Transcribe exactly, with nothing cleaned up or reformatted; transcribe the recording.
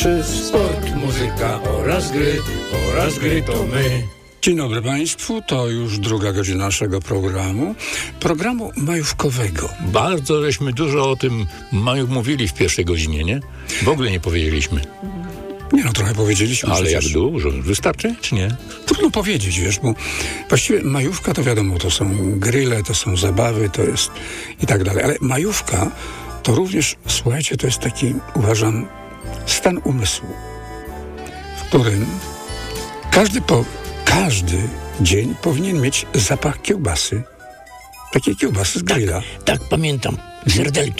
Czy sport, muzyka oraz gry, oraz gry to my. Dzień dobry Państwu, to już druga godzina naszego programu, programu majówkowego. Bardzo żeśmy dużo o tym maju mówili w pierwszej godzinie, nie? W ogóle nie powiedzieliśmy. Nie no, trochę powiedzieliśmy. Ale przecież. jak dużo? Wystarczy, czy nie? Trudno powiedzieć, wiesz, bo właściwie majówka to wiadomo, to są gryle, to są zabawy, to jest i tak dalej, ale majówka to również, słuchajcie, to jest taki, uważam, stan umysłu, w którym każdy, po, każdy dzień powinien mieć zapach kiełbasy. Takiej kiełbasy z grilla. Tak, pamiętam. Serdelki.